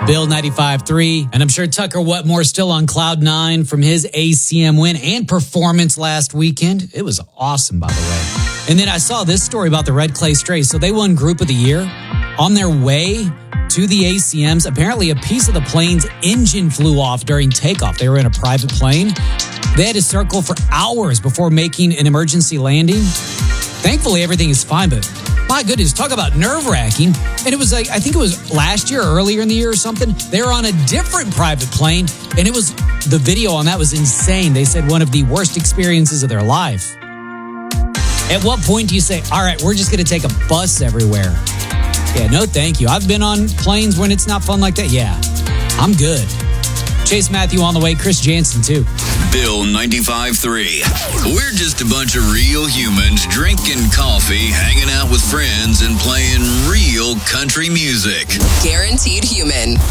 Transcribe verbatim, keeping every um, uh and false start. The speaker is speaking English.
Bill ninety-five three. And I'm sure Tucker Wetmore still on cloud nine from his A C M win and performance last weekend. It was awesome, by the way. And then I saw this story about the Red Clay Strays. So they won Group of the Year. On their way to the A C Ms, apparently a piece of the plane's engine flew off during takeoff. They were in a private plane. They had to circle for hours before making an emergency landing. Thankfully, everything is fine, but my goodness, talk about nerve-wracking. And it was like, I think it was last year or earlier in the year or something. They were on a different private plane, and it was, the video on that was insane. They said one of the worst experiences of their life. At what point do you say, all right, we're just going to take a bus everywhere? Yeah, no thank you. I've been on planes when it's not fun like that. Yeah, I'm good. Chase Matthew on the way, Chris Jansen too. Bill ninety-five three. We're just a bunch of real humans drinking coffee, hanging out with friends, and playing real country music. Guaranteed Human.